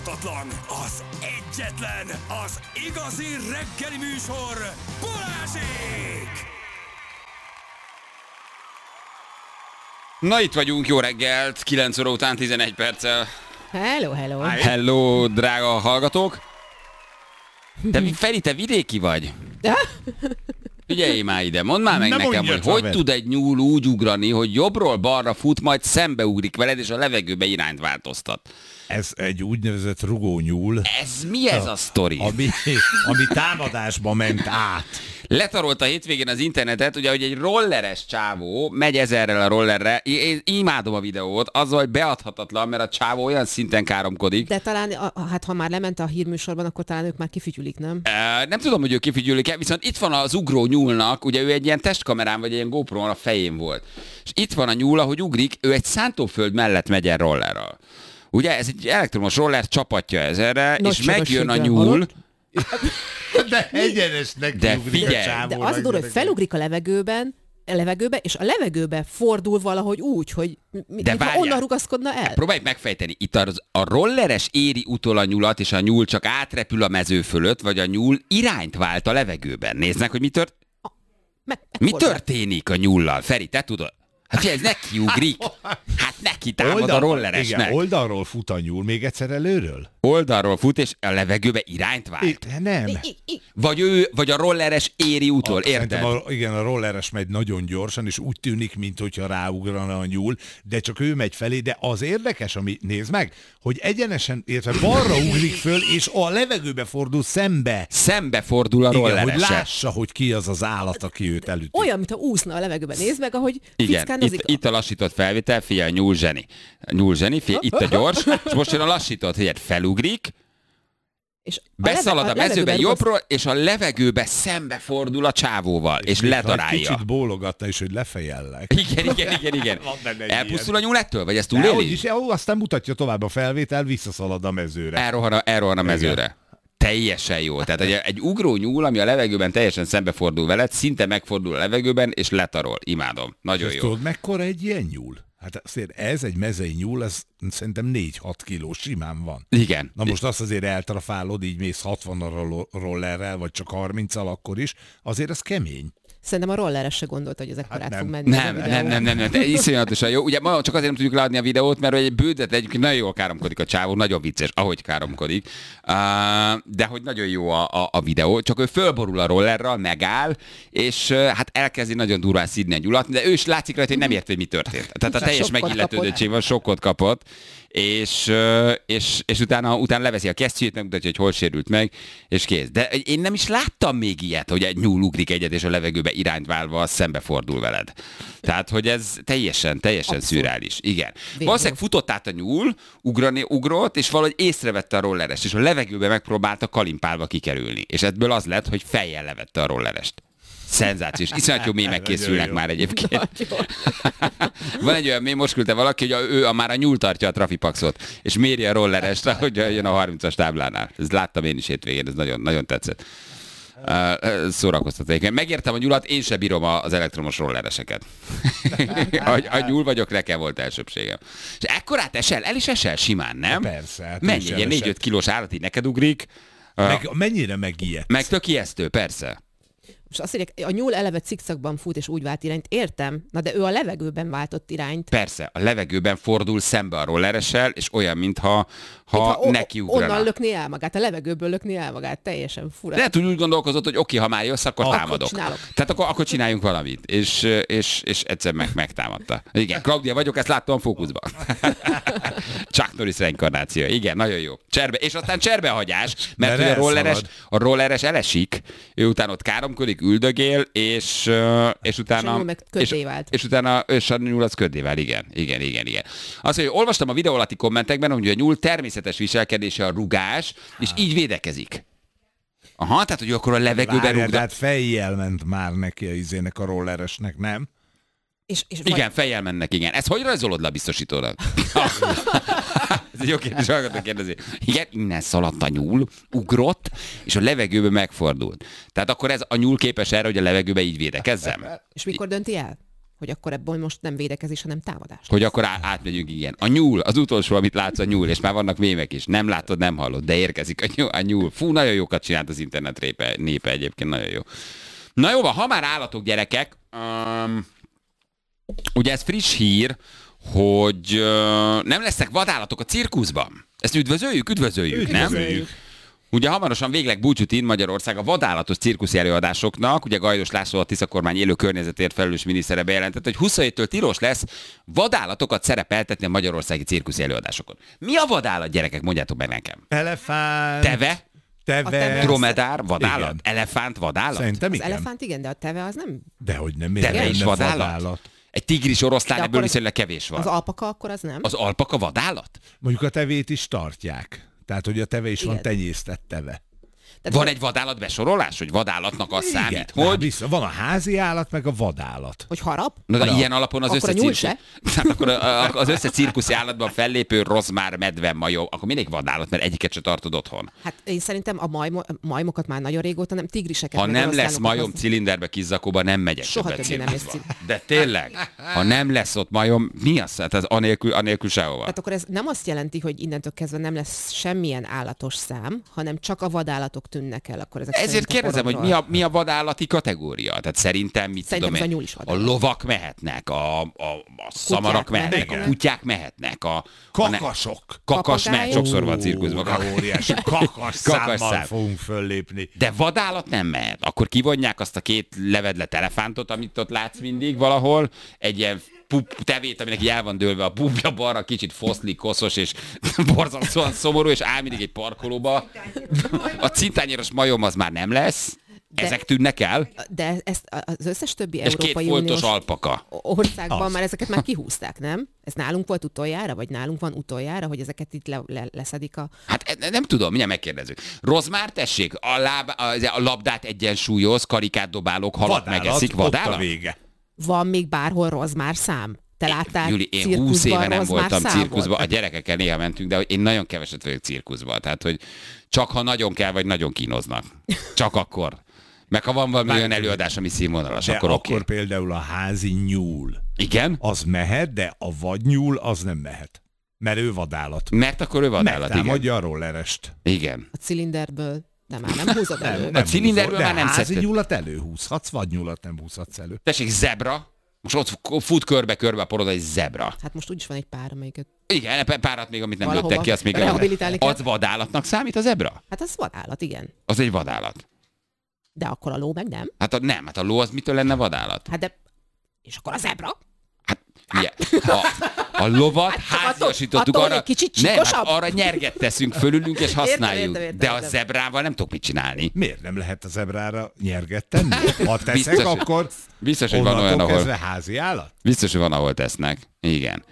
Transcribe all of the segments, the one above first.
Az egyetlen, az igazi reggeli műsor, Balázsék! Na itt vagyunk, jó reggelt, 9 óra után 11 perccel. Hello, hello. Hello, drága hallgatók. Feri, te vidéki vagy? Figyelj már ide, mondd már meg nekem, hogy tud egy nyúl úgy ugrani, hogy jobbról balra fut, majd szembeugrik veled, és a levegőbe irányt változtat. Ez egy úgynevezett rugónyúl. Ez mi ez a sztori? Ami támadásba ment át. Letarolta hétvégén az internetet, ugye, hogy egy rolleres csávó megy ezerrel a rollerre. Én imádom a videót, azzal, hogy beadhatatlan, mert a csávó olyan szinten káromkodik. De talán, hát ha már lement a hírműsorban, akkor talán ők már kifütyülik, nem? Nem tudom, hogy ők kifütyülik-e, viszont itt van az ugró nyúlnak, ugye ő egy ilyen testkamerán, vagy egy ilyen GoPro-n a fején volt. És itt van a nyúl, ahogy ugrik, ő egy szántóföld mellett megy el rollerral. Ugye ez egy elektromos roller, csapatja ezerre, és megjön a nyúl. De egyenesnek de ugrik figyelj, a csávó. De az a dolog, hogy felugrik a levegőbe, és a levegőbe fordul valahogy úgy, hogy onnan rugaszkodna el. Próbálj megfejteni. Itt a rolleres éri utol a nyulat, és a nyúl csak átrepül a mező fölött, vagy a nyúl irányt vált a levegőben. Nézd meg, hogy mi történik a nyúllal. Feri, te tudod? Hát ez neki ugrik. Hát neki támad a rolleresnek. Igen, oldalról fut a nyúl, még egyszer előről? Oldalról fut, és a levegőbe irányt vált. Nem. Vagy a rolleres éri útól, érted? Igen, a rolleres megy nagyon gyorsan, és úgy tűnik, mintha ráugrana a nyúl, de csak ő megy felé, de az érdekes, ami nézd meg, hogy egyenesen, illetve balra ugrik föl, és a levegőbe fordul szembe. Szembe fordul a rolleres. Igen, hogy lássa, hogy ki az az állat, aki őt elüti. Olyan, mintha úszna a levegőben. Nézd meg, ahogy fickán az itt a lassított felvétel, figyelj, nyúl zseni, figyelj, itt a gyors, és most jön a lassított, figyelj, felugrik, és beszalad a mezőbe jobbról, és a levegőbe szembefordul a csávóval, és ledarálja. Kicsit bólogatta is, hogy lefejellek. Igen. Elpusztul a nyúl ettől? Vagy ezt túléli? Aztán mutatja tovább a felvétel, visszaszalad a mezőre. Elrohan a mezőre. Igen. Teljesen jó. Tehát egy ugró nyúl, ami a levegőben teljesen szembefordul veled, szinte megfordul a levegőben, és letarol. Imádom. Nagyon jó. Tudod, mekkora egy ilyen nyúl? Hát azért ez egy mezei nyúl, ez szerintem 4-6 kiló simán van. Igen. Na most azt azért eltrafálod, így mész 60 rollerrel, vagy csak 30-al akkor is, azért ez kemény. Szerintem a rolleres se gondolta, hogy ezek át fog menni. Nem. Iszonyatosan jó. Ugye ma csak azért nem tudjuk leadni a videót, mert egy bődet egyébként nagyon jól káromkodik a csávó, nagyon vicces, ahogy káromkodik. De hogy nagyon jó a videó, csak ő fölborul a rollerral, megáll, és hát elkezdi nagyon durván szidni a nyulat, de ő is látszik rajta, hogy nem ért, hogy mi történt. Tehát a teljes megilletődöttség van, sokkot kapott, és utána leveszi a kesztyűjét, megmutatja, hogy hol sérült meg, és kész. De én nem is láttam még ilyet, hogy egy nyúl ugrik egyet, és a levegőbe irányt válva szembefordul veled. Tehát, hogy ez teljesen szürreális. Igen. Valószínűleg futott át a nyúl, ugrott, és valahogy észrevette a rollerest, és a levegőbe megpróbálta kalimpálva kikerülni. És ebből az lett, hogy fejjel levette a rollerest. Szenzációs. Iszonyat jó mémek készülnek már egyébként. Van egy olyan mém, most küldte valaki, hogy ő már a nyúl tartja a trafipaxot, és méri a rollerest, hogy jön a 30-as táblánál. Ezt láttam én is hétvégén, ez nagyon, nagyon tetszett. Szórakoztató. Megértem a nyulat, én se bírom az elektromos rollereseket. A nyúl vagyok, nekem volt elsőbségem. És ekkorát esel? El is esel simán, nem? Persze. Hát mennyi, ilyen 4-5 kilós állat így neked ugrik? Mennyire megijedt? Meg tök ijesztő, persze. Most azt mondják, a nyúl eleve cikcakban fut és úgy vált irányt. Értem, na de ő a levegőben váltott irányt. Persze, a levegőben fordul szembe a rolleressel, és olyan, mintha neki ugrana. Onnan lökné el magát, a levegőből lökné el magát, teljesen fura. Lehet, hogy úgy gondolkozott, hogy oké, ha már jössz, akkor támadok. Tehát akkor csináljunk valamit. És egyszer megtámadta. Igen, Claudia vagyok, ezt láttam a Fókuszban. Chuck Norris reinkarnáció. Igen, nagyon jó. És aztán cserbehagyás, mert a rolleres elesik, ő utána ott káromkodik, üldögél, és utána... És a nyúl az köddé vált, igen. Azt, hogy olvastam a videó alatti kommentekben, hogy a nyúl természetes viselkedése a rugás, és így védekezik. Aha, tehát, hogy akkor a levegőben rúg. Tehát fejjel ment már neki a rolleresnek, nem? Igen, fejjel mennek, igen. Ezt hogy rajzolod le a biztosítónak? Ez egy jó kérdés, hallgatók kérdezi. Igen, innen szaladt a nyúl, ugrott, és a levegőbe megfordult. Tehát akkor ez a nyúl képes erre, hogy a levegőbe így védekezzem? És mikor dönti el? Hogy akkor ebből most nem védekezés, hanem támadás. Hogy akkor átmegyünk, igen. A nyúl, az utolsó, amit látsz, a nyúl, és már vannak mémek is. Nem látod, nem hallod, de érkezik a nyúl. Fú, nagyon jókat csinált az internet népe egyébként, nagyon jó. Na jó van, ha már állatok, gyerekek, ugye ez friss hír, hogy nem lesznek vadállatok a cirkuszban. Ezt üdvözöljük, nem? Ugye hamarosan végleg búcsút ír Magyarország a vadállatos cirkuszi előadásoknak. Ugye Gajdos László, a Tisza kormány élő környezetért felelős minisztere bejelentett, hogy 27-től tilos lesz vadállatokat szerepeltetni a magyarországi cirkuszi előadásokon. Mi a vadállat, gyerekek? Mondjátok meg nekem. Elefánt. Teve, dromedár, vadállat, igen. elefánt, vadállat. Szerintem Az igen. elefánt igen, de a teve az nem... Dehogy nem. Teve is vadállat? Egy tigris oroszlán, De ebből akkor viszonylag kevés van. Az alpaka akkor az nem? Az alpaka vadállat? Mondjuk a tevét is tartják. Tehát, hogy a teve is van Igen. tenyésztett teve. Tehát Van egy vadállat besorolás, hogy vadállatnak az számít, Igen, hogy... van a házi állat, meg a vadállat. Hogy harap? Na, de Na. ilyen alapon az Akkor a összes nyúl cirkusz... se? Tehát akkor az összes cirkuszi állatban fellépő rozmár, medve, majom, akkor mindig vadállat, mert egyiket se tartod otthon. Hát én szerintem a majmokat már nagyon régóta, nem tigriseket. Ha meg nem lesz oroszlánokat majom az- cilinderbe kizzakóba, nem megyek Soha többet többé nem lesz cirkuszba. De tényleg, ha nem lesz ott majom, mi az? Hát az anélkül sehova. Tehát akkor ez nem azt jelenti, hogy innentől kezdve nem lesz semmilyen állatos szám, hanem csak a vadállatok tűnnek el. Akkor ezek Ezért szerint a kérdezem, hogy porondról. mi a vadállati kategória? Tehát szerintem, mit Szerintem tudom ez én, a nyúl is a vadállat. lovak mehetnek, a szamarak mehetnek, mehetnek. a kutyák mehetnek, a Kakasok. kakas mehet, Papagájok. sokszor van cirkuszban. De óriási kakas számmal szám. fogunk föllépni. De vadállat nem mehet. Akkor kivonják azt a két levedlet elefántot, amit ott látsz mindig valahol, egy ilyen tevét, aminek így el van dőlve a pupja balra, kicsit foszlik, koszos és borzasztóan szomorú, és áll mindig egy parkolóba. A cintányéros majom az már nem lesz. Ezek tűnnek el. De ezt az összes többi És két Európai foltos Uniós alpaka. országban Az. már ezeket már kihúzták, nem? Ez nálunk volt utoljára, vagy nálunk van utoljára, hogy ezeket itt leszedik a... Hát nem tudom, mindjárt megkérdezzük. Rozmár, tessék, a labdát egyensúlyoz, karikát dobálók, halat megeszik, ott a vadállat? vége. Van még bárhol rozmár szám? Te láttál Júli, én cirkuszban 20 éve nem rozmár voltam számot? cirkuszban, a gyerekekkel néha mentünk, de én nagyon keveset vagyok cirkuszban, tehát hogy csak ha nagyon kell, vagy nagyon kínoznak. Csak akkor. Meg ha van valami olyan előadás, ami színvonalas, De akkor akkor oké. például a házi nyúl. Igen? Az mehet, de a vadnyúl az nem mehet. Mert ő vadállat. Mert akkor ő vadállat, igen. Megtámadja a rollerest. Igen. A cilinderből, de már nem húzod elő. A cilinderből húzol, már nem de házi szedted. nyúlat előhúzhatsz, vadnyúlat nem húzhatsz elő. Tessék, zebra. Most ott fut körbe-körbe a porod egy zebra. Hát most úgyis van egy pár, amelyiket... Igen, párat még, amit nem Valahova lőttek ki, azt még rehabilitálni kell. az vadállatnak számít a zebra? Hát az vadállat, igen. Az egy vadállat. De akkor a ló meg nem. Hát a ló az mitől lenne vadállat? Hát de... És akkor a zebra? Ugye, a lovat háziasítottuk attól arra, egy kicsit nem, csíkosabb? arra nyerget teszünk fölülünk és használjuk. Értem, de a értem. zebrával nem tudok mit csinálni. Miért nem lehet a zebrára nyerget tenni? Ha teszek, Biztos, akkor Biztos, hogy van olyan, onnantól ahol... kezdve házi állat? Biztos, hogy van, ahol tesznek. Igen.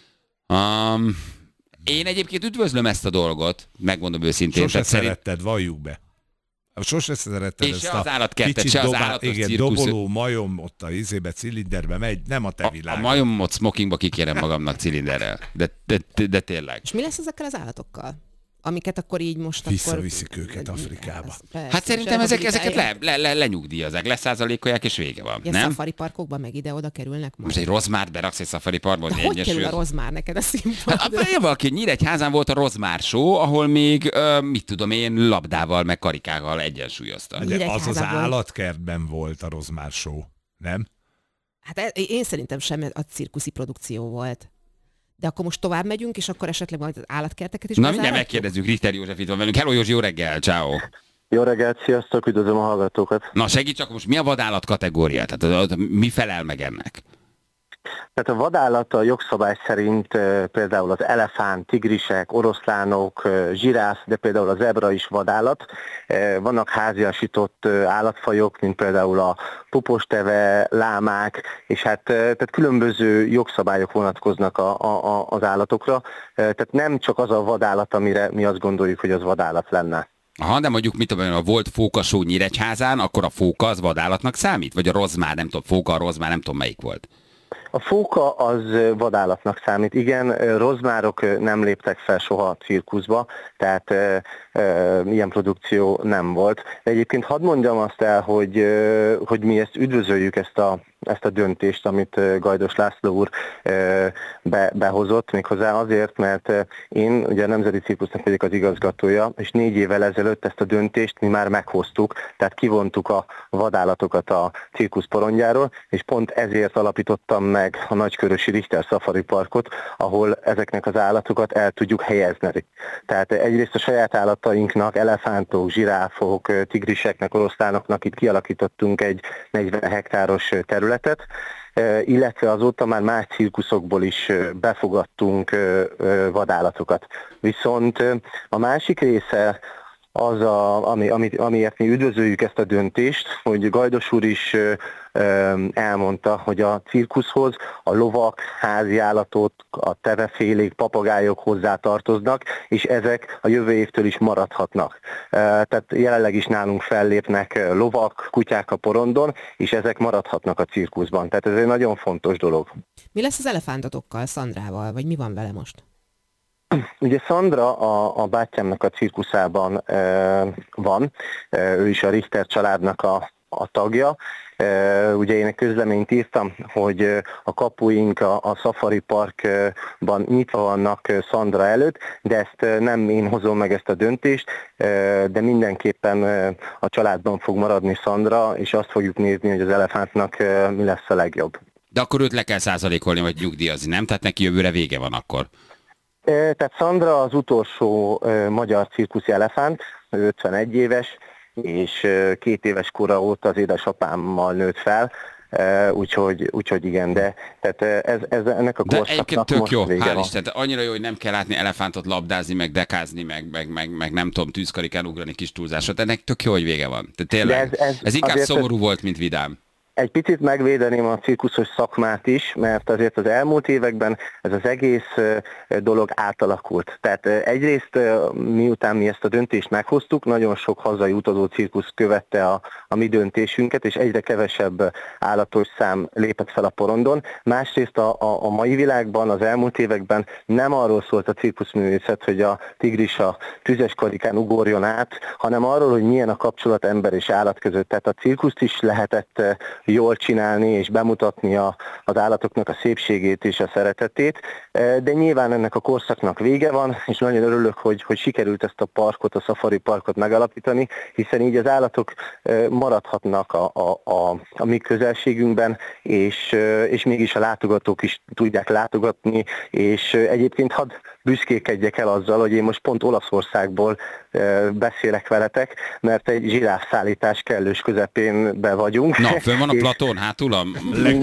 Én egyébként üdvözlöm ezt a dolgot, megmondom őszintén. Sose tehát szeretted, valljuk be. Sose szeretted És ezt se a az állatkertet, kicsit se az állatos igen, cirkusz. doboló majom ott a izébe, cilinderbe megy, nem a te A világ. majomot smokingba kikérem magamnak cilinderrel. De tényleg. És mi lesz ezekkel az állatokkal? Amiket akkor így most Visszaviszik őket Afrikába. Hát szerintem ezeket lenyugdíjazzák, leszázalékolják, és vége van. Ilyen Nem? szafari parkokban meg ide-oda kerülnek majd. Most egy rozmárt beraksz egy szafari parkba, De hogy hogy kerül a egyesül. rozmár neked a színpadra? Hát valaki Nyíregyházán volt a rozmár show, ahol még, mit tudom én, labdával, meg karikával egyensúlyozta. De az az Nyíregyházában. állatkertben volt a rozmár show, nem? Hát én szerintem sem a cirkuszi produkció volt. De akkor most tovább megyünk, és akkor esetleg majd az állatkerteket is Na mindjárt bezáratjuk? megkérdezzük, Richter József itt van velünk. Hello Józsi, jó reggel, ciao. Jó reggelt, sziasztok, üdvözlöm a hallgatókat. Na segíts csak most, mi a vadállat kategória? Tehát mi felel meg ennek? Tehát a vadállat a jogszabály szerint például az elefánt, tigrisek, oroszlánok, zsiráf, de például a zebra is vadállat. Vannak háziasított állatfajok, mint például a puposteve, lámák, és hát tehát különböző jogszabályok vonatkoznak az állatokra. Tehát nem csak az a vadállat, amire mi azt gondoljuk, hogy az vadállat lenne. Aha, de mondjuk, mit tudom, ha volt fókasó Nyíregyházán, akkor a fóka az vadállatnak számít? Vagy a rozmár, nem tudom, fóka, a rozmár, nem tudom melyik volt. A fóka az vadállatnak számít. Igen, rozmárok nem léptek fel soha a cirkuszba, tehát ilyen produkció nem volt. De egyébként hadd mondjam azt el, hogy mi ezt üdvözöljük, ezt a döntést, amit Gajdos László úr behozott, méghozzá azért, mert én ugye a Nemzeti Cirkusznak vagyok az igazgatója, és 4 évvel ezelőtt ezt a döntést mi már meghoztuk, tehát kivontuk a vadállatokat a cirkusz porondjáról, és pont ezért alapítottam meg a Nagykörösi Richter Safari Parkot, ahol ezeknek az állatokat el tudjuk helyezni. Tehát egyrészt a saját állatainknak, elefántok, zsiráfok, tigriseknek, oroszlánoknak itt kialakítottunk egy 40 hektáros területet, illetve azóta már más cirkuszokból is befogadtunk vadállatokat. Viszont a másik része az, amiért mi üdvözöljük ezt a döntést, hogy Gajdos úr is elmondta, hogy a cirkuszhoz a lovak, háziállatot, a tevefélék, papagájok hozzá tartoznak, és ezek a jövő évtől is maradhatnak. Tehát jelenleg is nálunk fellépnek lovak, kutyák a porondon, és ezek maradhatnak a cirkuszban. Tehát ez egy nagyon fontos dolog. Mi lesz az elefántotokkal, Szandrával, vagy mi van vele most? Ugye Szandra a bátyámnak a cirkuszában van, ő is a Richter családnak a tagja. Ugye én egy közleményt írtam, hogy a kapuink a Safari Parkban nyitva vannak Szandra előtt, de ezt nem én hozom meg ezt a döntést, de mindenképpen a családban fog maradni Szandra, és azt fogjuk nézni, hogy az elefántnak mi lesz a legjobb. De akkor őt le kell százalékolni, vagy nyugdíjazni, nem? Tehát neki jövőre vége van akkor. Tehát Szandra az utolsó magyar cirkuszi elefánt, 51 éves, és 2 éves kora óta az édesapámmal nőtt fel, úgyhogy igen, de tehát ez ennek a korszaknak tök most jó, vége hál' van. Isten, annyira jó, hogy nem kell látni elefántot labdázni, meg dekázni, meg nem tudom, tűzkarikán ugrani kis túlzásra, ennek tök jó, hogy vége van. Tehát tényleg, ez inkább szomorú volt, mint vidám. Egy picit megvédeném a cirkuszos szakmát is, mert azért az elmúlt években ez az egész dolog átalakult. Tehát egyrészt miután mi ezt a döntést meghoztuk, nagyon sok hazai utazó cirkusz követte a mi döntésünket, és egyre kevesebb állatos szám lépett fel a porondon. Másrészt a mai világban, az elmúlt években nem arról szólt a cirkuszművészet, hogy a tigris a tüzes karikán ugorjon át, hanem arról, hogy milyen a kapcsolat ember és állat között. Tehát a cirkuszt is lehetett jól csinálni és bemutatni az állatoknak a szépségét és a szeretetét, de nyilván ennek a korszaknak vége van, és nagyon örülök, hogy sikerült ezt a parkot, a Safari Parkot megalapítani, hiszen így az állatok maradhatnak a mi közelségünkben, és mégis a látogatók is tudják látogatni, és egyébként hadd büszkékedjek el azzal, hogy én most pont Olaszországból beszélek veletek, mert egy zsiráfszállítás kellős közepén be vagyunk. Na, fönn van a platón, hátul a...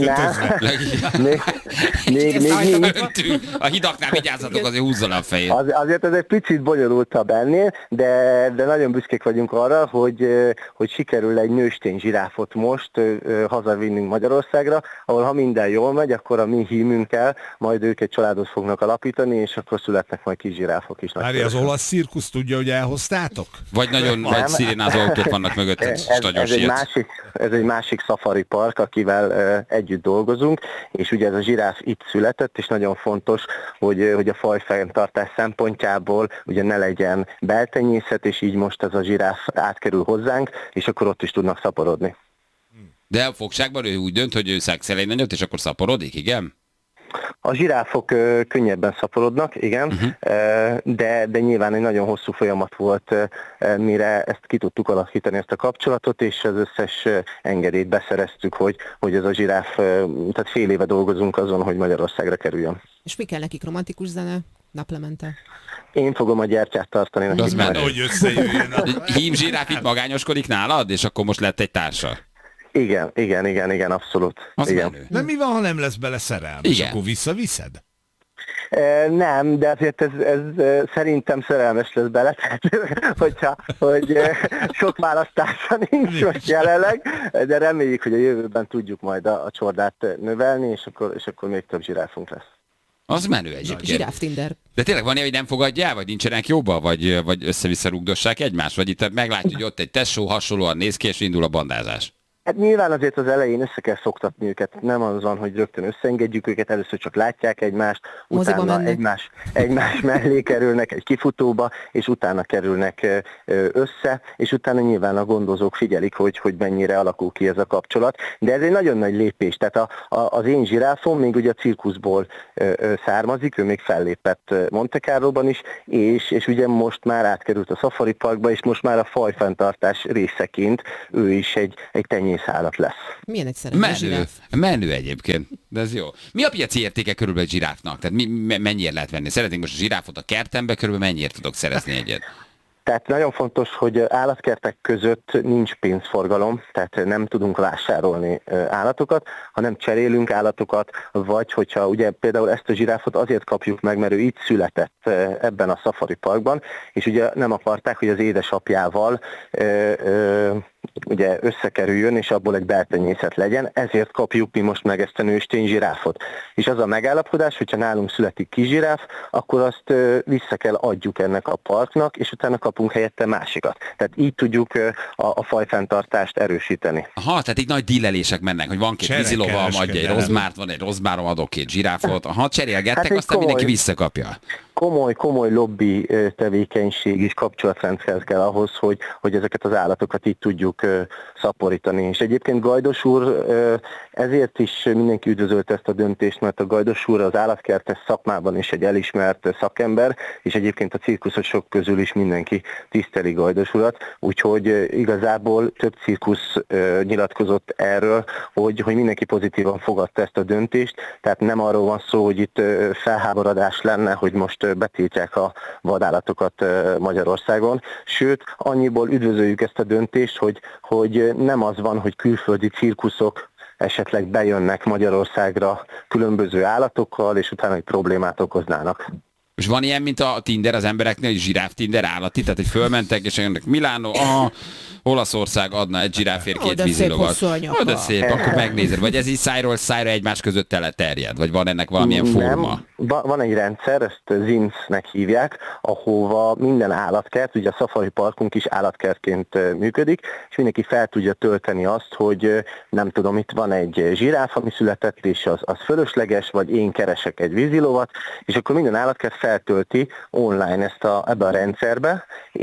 A hidaknál vigyázzatok, azért húzza le a fejét. Azért ez egy picit bonyolultabb ennél, de nagyon büszkék vagyunk arra, hogy sikerül egy nőstény zsiráfot most hazavinnünk Magyarországra, ahol ha minden jól megy, akkor a mi hímünkkel majd ők egy családot fognak alapítani, és akkor születnek majd kis zsiráfok is. Várj, az olasz cirkusz tudja, hogy elhoztátok? Vagy nagyon nagy szirénázó autók vannak mögött, ez egy másik Safari Park, akivel együtt dolgozunk, és ugye ez a zsiráf itt született, és nagyon fontos, hogy a fajfenntartás szempontjából ugye ne legyen beltenyészet, és így most ez a zsiráf átkerül hozzánk, és akkor ott is tudnak szaporodni. De a fogságban ő úgy dönt, hogy ő szexel egy nagyot, és akkor szaporodik, igen? A zsiráfok könnyebben szaporodnak, igen, de nyilván egy nagyon hosszú folyamat volt, mire ezt ki tudtuk alakítani, ezt a kapcsolatot, és az összes engedélyt beszereztük, hogy ez a zsiráf, tehát fél éve dolgozunk azon, hogy Magyarországra kerüljön. És mi kell nekik, romantikus zene, naplemente? Én fogom a gyertyát tartani. Az már hogy összejöjjön. Hím zsiráf itt magányoskodik nálad, és akkor most lett egy társa. Igen, abszolút. Az igen. menő. De mi van, ha nem lesz bele szerelmes? És akkor visszaviszed? Nem, de azért ez szerintem szerelmes lesz bele, tehát hogy sok választása nincs most jelenleg, de reméljük, hogy a jövőben tudjuk majd a csordát növelni, és akkor még több zsiráfunk lesz. Az menő egyébként. Zsiráf Tinder. De tényleg van ilyen, hogy nem fogadjál, vagy nincsenek jobban, vagy össze-vissza rugdossák egymást, vagy itt meglátjuk, hogy ott egy tesó hasonlóan néz ki, és indul a bandázás. Hát nyilván azért az elején össze kell szoktatni őket, nem az van, hogy rögtön összeengedjük őket, először csak látják egymást, utána egymás mellé kerülnek egy kifutóba, és utána kerülnek össze, és utána nyilván a gondozók figyelik, hogy mennyire alakul ki ez a kapcsolat. De ez egy nagyon nagy lépés, tehát az én zsiráfom még ugye a cirkuszból származik, ő még fellépett Monte Carlóban is, és ugye most már átkerült a Safari Parkba, és most már a fajfenntartás részeként ő is egy tenyészállat lesz. Milyen egy szerető zsiráf? Menő egyébként, de ez jó. Mi a piaci értéke körülbelül egy zsiráfnak? Tehát mennyire lehet venni? Szeretnénk most a zsiráfot a kertembe, körülbelül mennyire tudok szerezni egyet? Tehát nagyon fontos, hogy állatkertek között nincs pénzforgalom, tehát nem tudunk vásárolni állatokat, hanem cserélünk állatokat, vagy hogyha ugye például ezt a zsiráfot azért kapjuk meg, mert ő itt született ebben a Safari Parkban, és ugye nem akarták, hogy az édesapjával ugye összekerüljön, és abból egy beltenyészet legyen, ezért kapjuk mi most meg ezt a nőstény zsiráfot. És az a megállapodás, hogyha nálunk születik kis zsiráf, akkor azt vissza kell adjuk ennek a parknak, és utána kapunk helyette másikat. Tehát így tudjuk a fajfenntartást erősíteni. Aha, tehát így nagy dílelések mennek, hogy van két vízilova, adja egy rozmárt, van egy rozmárom, adok két zsiráfot, aha, cserélgettek, hát aztán mindenki visszakapja. Komoly lobby tevékenység és kapcsolatrendszer kell ahhoz, hogy ezeket az állatokat így tudjuk szaporítani. És egyébként Gajdos úr ezért is mindenki üdvözölte ezt a döntést, mert a Gajdos úr az állatkertes szakmában is egy elismert szakember, és egyébként a cirkuszosok közül is mindenki tiszteli Gajdos urat, úgyhogy igazából több cirkusz nyilatkozott erről, hogy mindenki pozitívan fogadta ezt a döntést, tehát nem arról van szó, hogy itt felháborodás lenne, hogy most betiltják a vadállatokat Magyarországon, sőt, annyiból üdvözöljük ezt a döntést, hogy nem az van, hogy külföldi cirkuszok esetleg bejönnek Magyarországra különböző állatokkal, és utána egy problémát okoznának. És van ilyen, mint a Tinder az embereknél, hogy zsiráf Tinder állati, tehát hogy fölmentek, és jönnek Milánó, Olaszország adna egy zsiráfért 2 vízilovat. De szép, akkor megnézed. Vagy ez így szájról szájra egymás között terjed? Vagy van ennek valamilyen forma? Van egy rendszer, ezt ZINS-nek hívják, ahova minden állatkert, ugye a Safari Parkunk is állatkertként működik, és mindenki fel tudja tölteni azt, hogy nem tudom, itt van egy zsiráf, ami született, és az fölösleges, vagy én keresek egy vízilovat, és akkor minden állatkert feltölti online ebbe a rendszerbe,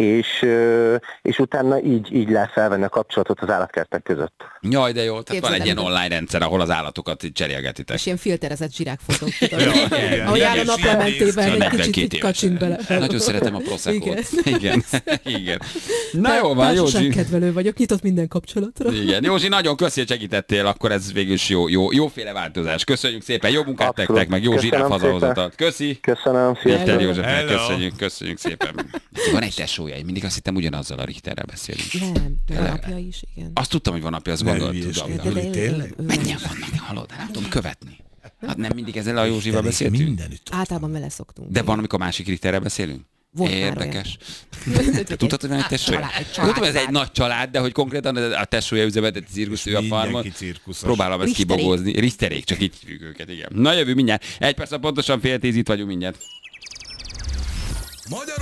és utána így lehet felvenni a kapcsolatot az állatkertek között. Jaj, de jó, tehát van egy ilyen online rendszer, ahol az állatokat cserélgetitek. És ilyen filterezett zsirákfotók. Ahogy áll a naplementében, egy kicsit kacsint bele. Nagyon szeretem a Prosecco-t. Igen. Na jó van, Józsi. Társaságkedvelő vagyok, nyitott minden kapcsolatra. Igen, Józsi, nagyon köszi, hogy segítettél, akkor ez végül is jóféle változás. Köszönjük szépen, jó munkát nektek, meg jó zsiráf hazahozatat. Köszi. Köszönöm, sziasztok. Józsefnek köszönjük szépen. Van egy tesója, mindig azt hittem ugyanazzal a Richterrel beszélünk. Nem, apja is, igen. Azt tudtam, hogy van apja, azt gondoltam. Mennyien vannak, hallod, nem tudom követni. Hát nem mindig ezzel a Józsival beszéltünk? Általában vele szoktunk. De van, amikor másik Richterrel beszélünk? Érdekes. Te tudtad, hogy van egy tesója? Tudtam, ez egy nagy család, de hogy konkrétan a tesója üzemelteti cirkuszt, ő a farmon. Próbálom ezt kibogózni. Richterék, csak így hívjuk őket, igen. Na jövő mindjárt. 1 perc, pontosan 9:30 itt vagyunk mindjárt.